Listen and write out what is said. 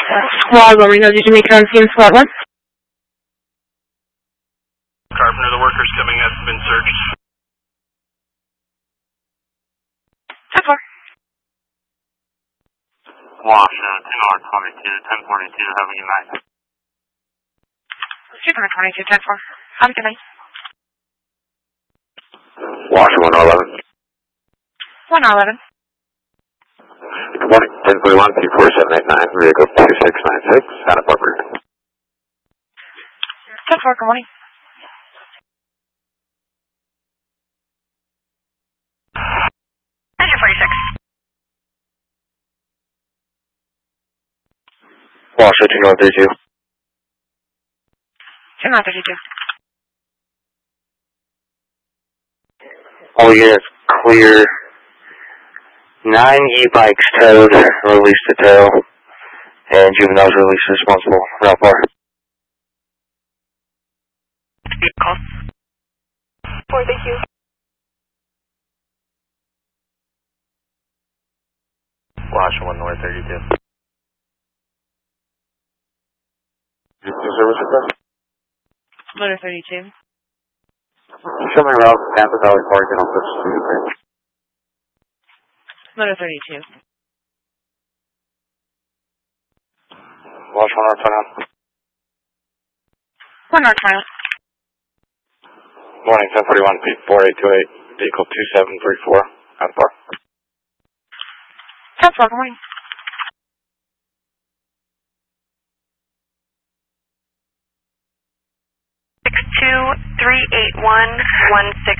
Squad 1, Reno, did you make it on scene, Squad 1? Carpenter, the workers coming up have been searched. 10-4. Washington, 10-22, 1042, have a good night. 22, 10-4. Have a good night. Washington, 111. 111. Good morning, 1041, P4789, vehicle 2696, Santa Barbara. 10-4, good morning. Engine 46. Washington, 132. 232. All units clear. 9 e-bikes towed, release the tow, and juveniles released responsible. Route bar. Call. 4, thank you. Washington, North 32. Service request? Motor 32. Show me route, Tampa Valley Park, and I'll switch to Ukraine. Motor 32. Watch 1 North 29. 1 North Mile. Morning, 1041, P4828, vehicle 2734, out of bar. 10-4, good morning. Two 381 16